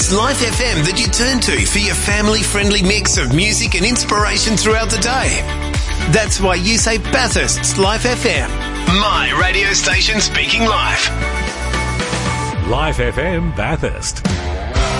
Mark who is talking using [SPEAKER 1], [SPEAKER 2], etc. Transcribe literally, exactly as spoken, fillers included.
[SPEAKER 1] It's Life F M that you turn to for your family-friendly mix of music and inspiration throughout the day. That's why you say Bathurst's Life F M. My radio station speaking live.
[SPEAKER 2] Life F M Bathurst.